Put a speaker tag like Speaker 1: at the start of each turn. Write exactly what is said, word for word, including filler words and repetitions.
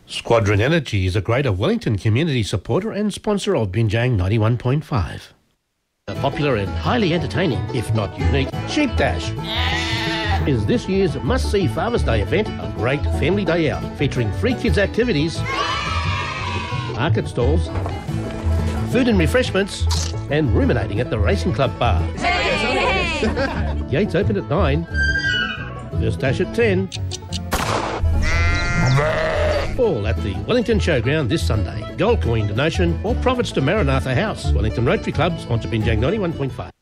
Speaker 1: Squadron Energy is a Greater Wellington community supporter and sponsor of Binjang ninety-one point five. A popular and highly entertaining, if not unique, Sheep Dash is this year's must-see Father's Day event, a great family day out featuring free kids activities, market stalls, food and refreshments, and ruminating at the Racing Club bar. Gates open at nine, first dash at ten. All at the Wellington Showground this Sunday. Gold coin donation or profits to Maranatha House. Wellington Rotary Club, sponsor Binjang ninety-one point five.